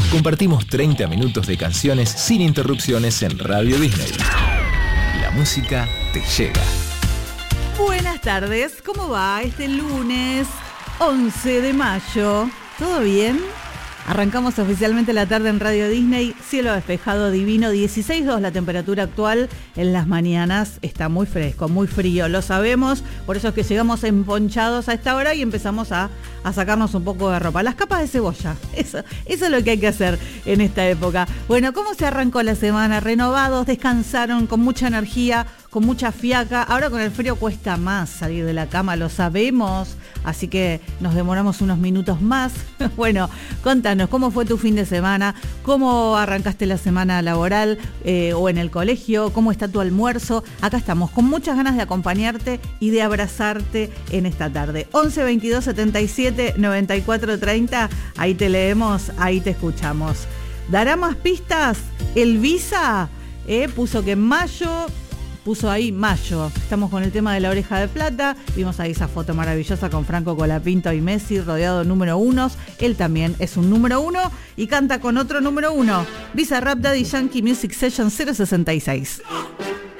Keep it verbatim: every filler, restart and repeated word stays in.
Compartimos treinta minutos de canciones sin interrupciones en Radio Disney. La música te llega. Buenas tardes, ¿cómo va este lunes once de mayo? ¿Todo bien? Arrancamos oficialmente la tarde en Radio Disney, cielo despejado divino, dieciséis grados la temperatura actual. En las mañanas está muy fresco, muy frío, lo sabemos, por eso es que llegamos emponchados a esta hora y empezamos a, a sacarnos un poco de ropa. Las capas de cebolla, eso, eso es lo que hay que hacer en esta época. Bueno, ¿cómo se arrancó la semana? Renovados, descansaron con mucha energía, con mucha fiaca. Ahora con el frío cuesta más salir de la cama, lo sabemos, así que nos demoramos unos minutos más. Bueno, contanos, ¿cómo fue tu fin de semana? ¿Cómo arrancaste la semana laboral eh, o en el colegio? ¿Cómo está tu almuerzo? Acá estamos, con muchas ganas de acompañarte y de abrazarte en esta tarde. once veintidós setenta y siete noventa y cuatro treinta, ahí te leemos, ahí te escuchamos. ¿Dará más pistas? El Visa eh, puso que en mayo... puso ahí mayo. Estamos con el tema de la oreja de plata. Vimos ahí esa foto maravillosa con Franco Colapinto y Messi rodeado de número unos. Él también es un número uno y canta con otro número uno. Visa Rap Daddy Yankee Music Session cero sesenta y seis.